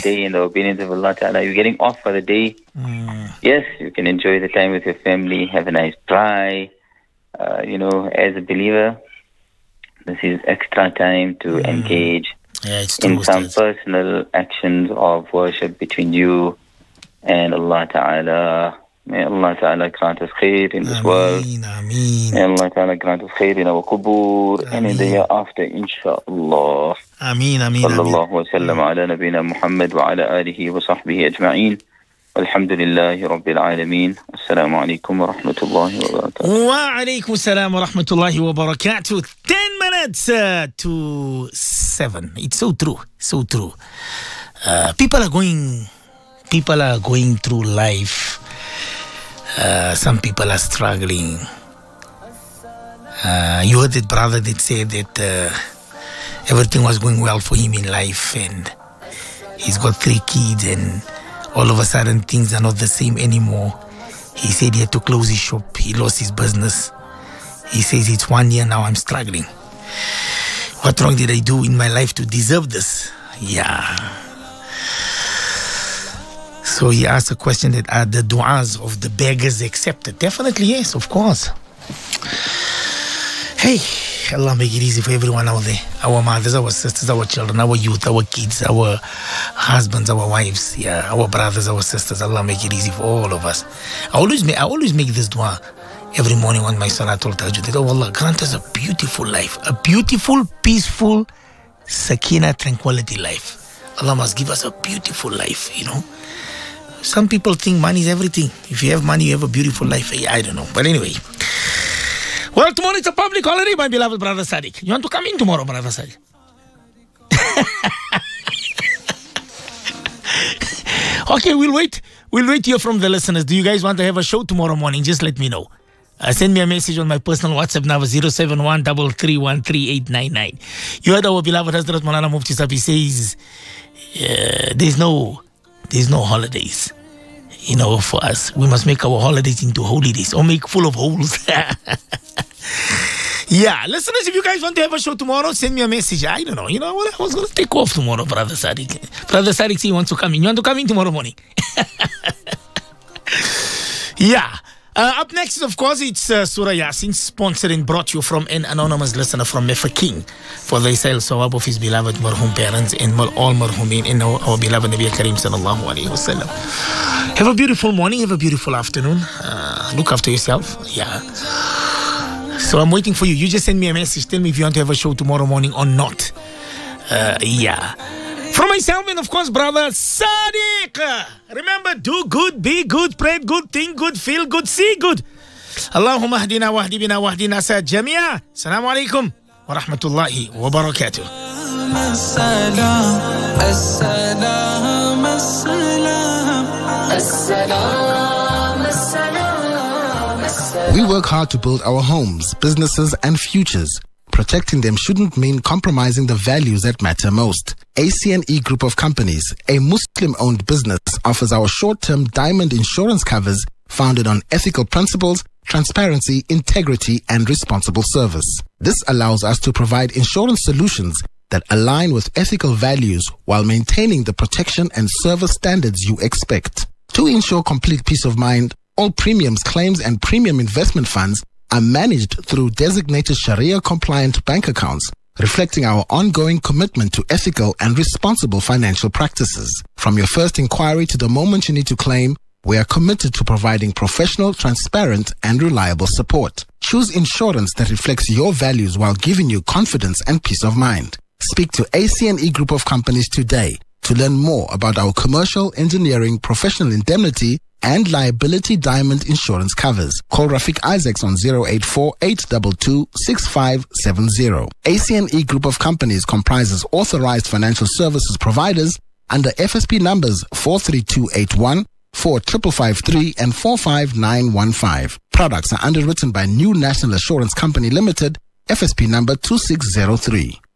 day in the obedience of Allah Ta'ala. You're getting off for the day. Yes, you can enjoy the time with your family, have a nice try. As a believer, this is extra time to engage in some personal actions of worship between you and Allah Ta'ala. May Allah Ta'ala grant us khair in this world. May Allah Ta'ala grant us khair in our kubur and in the year after, inshaAllah. Ameen. Sallallahu wa sallam ala nabina Muhammad wa ala alihi wa sahbihi ajma'een. Alhamdulillahi Rabbil Alameen. Assalamu alaikum wa rahmatullahi wa barakatuh. Wa alaikum assalam wa rahmatullahi wa barakatuh. 10 minutes to 7. It's so true. So true. People are going through life. Some people are struggling. You heard that brother that said that everything was going well for him in life, and he's got 3 kids, and all of a sudden things are not the same anymore. He said he had to close his shop. He lost his business. He says it's 1 year now I'm struggling. What wrong did I do in my life to deserve this? Yeah. So he asked a question that are the du'as of the beggars accepted? Definitely yes, of course. Hey, Allah make it easy for everyone out there. Our mothers, our sisters, our children, our youth, our kids, our husbands, our wives, our brothers, our sisters. Allah make it easy for all of us. I always make this dua every morning on my Salatul Tahajjud. Oh Allah, grant us a beautiful life, a beautiful, peaceful, sakina, tranquility life. Allah must give us a beautiful life, Some people think money is everything. If you have money, you have a beautiful life. I don't know. But anyway. Well, tomorrow it's a public holiday, my beloved brother Sadiq. You want to come in tomorrow, brother Sadiq? Okay, we'll wait. We'll wait to hear from the listeners. Do you guys want to have a show tomorrow morning? Just let me know. Send me a message on my personal WhatsApp number 07133133899. You heard our beloved Hazrat Maulana Mufti Sahib. He says there's no holidays. For us, we must make our holidays into holidays or make full of holes. Yeah, listeners, if you guys want to have a show tomorrow, send me a message. I don't know. I was going to take off tomorrow, Brother Sadiq. Brother Sadiq says he wants to come in. You want to come in tomorrow morning? Yeah. Up next, of course, it's Surah Yasin, sponsored and brought you from an anonymous listener from Mefa King for the Isail Sawab of his beloved marhum parents and all marhumin and our beloved Nabi Kareem sallallahu alayhi wa sallam. Have a beautiful morning, have a beautiful afternoon. Look after yourself. Yeah. So I'm waiting for you. You just send me a message. Tell me if you want to have a show tomorrow morning or not. Yeah. From myself and of course brother Sadiq. Remember, do good, be good, pray good, think good, feel good, see good. Allahumma hdina wahdi bina wahdina sa jamia. Assalamu alaikum wa rahmatullahi wa barakatuh. We work hard to build our homes, businesses and futures. Protecting them shouldn't mean compromising the values that matter most. ACNE Group of Companies, a Muslim-owned business, offers our short-term diamond insurance covers founded on ethical principles, transparency, integrity, and responsible service. This allows us to provide insurance solutions that align with ethical values while maintaining the protection and service standards you expect. To ensure complete peace of mind, all premiums, claims, and premium investment funds are managed through designated Sharia-compliant bank accounts, reflecting our ongoing commitment to ethical and responsible financial practices. From your first inquiry to the moment you need to claim, we are committed to providing professional, transparent, and reliable support. Choose insurance that reflects your values while giving you confidence and peace of mind. Speak to ACNE Group of Companies today to learn more about our commercial, engineering, professional indemnity, and liability diamond insurance covers. Call Rafiq Isaacs on 084-822-6570. ACNE Group of Companies comprises authorized financial services providers under FSP numbers 43281, 4553 and 45915. Products are underwritten by New National Assurance Company Limited, FSP number 2603.